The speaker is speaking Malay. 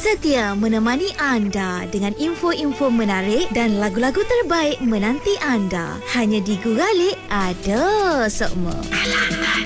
setia menemani anda dengan info-info menarik dan lagu-lagu terbaik menanti anda. Hanya di Guralik ada sokmo.